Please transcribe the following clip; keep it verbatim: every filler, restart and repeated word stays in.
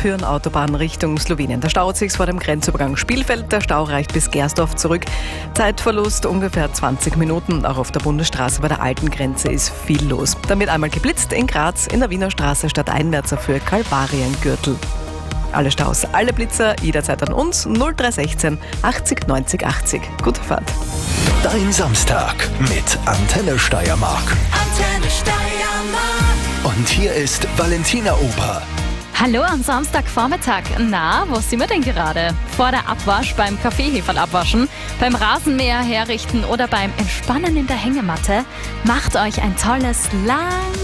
führen Autobahn Richtung Slowenien. Da staut sich's vor dem Grenzübergang Spielfeld. Der Stau reicht bis Gersdorf zurück. Zeitverlust ungefähr zwanzig Minuten. Auch auf der Bundesstraße bei der alten Grenze ist viel los. Dann wird einmal geblitzt in Graz, in der Wiener Straße stadteinwärts für Kalvariengürtel. Alle Staus, alle Blitzer jederzeit an uns null drei eins sechs achtzig neunzig achtzig. Gute Fahrt. Dein Samstag mit Antenne Steiermark. Antenne Steiermark. Und hier ist Valentina Oper. Hallo am Samstagvormittag. Na, wo sind wir denn gerade? Vor der Abwasch, beim Kaffeeheferl abwaschen, beim Rasenmäher herrichten oder beim Entspannen in der Hängematte? Macht euch ein tolles, lang